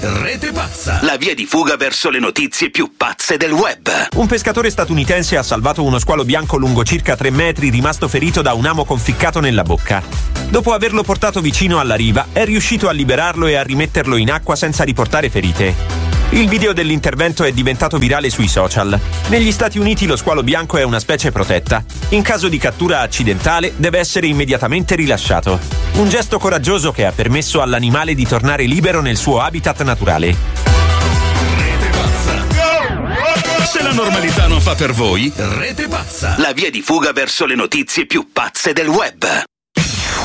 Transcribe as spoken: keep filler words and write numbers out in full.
Rete Pazza, la via di fuga verso le notizie più pazze del web. Un pescatore statunitense ha salvato uno squalo bianco lungo circa tre metri rimasto ferito da un amo conficcato nella bocca. Dopo averlo portato vicino alla riva, è riuscito a liberarlo e a rimetterlo in acqua senza riportare ferite. Il video dell'intervento è diventato virale sui social. Negli Stati Uniti lo squalo bianco è una specie protetta. In caso di cattura accidentale deve essere immediatamente rilasciato. Un gesto coraggioso che ha permesso all'animale di tornare libero nel suo habitat naturale. Rete Pazza. Se la normalità non fa per voi, Rete Pazza, la via di fuga verso le notizie più pazze del web.